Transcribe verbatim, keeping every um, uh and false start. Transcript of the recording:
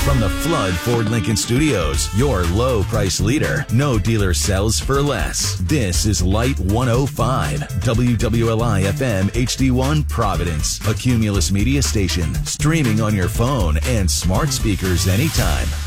From the Flood Ford Lincoln Studios, your low price leader. No dealer sells for less. This is Light one oh five, W W L I F M H D one Providence, a Cumulus media station, streaming on your phone and smart speakers anytime.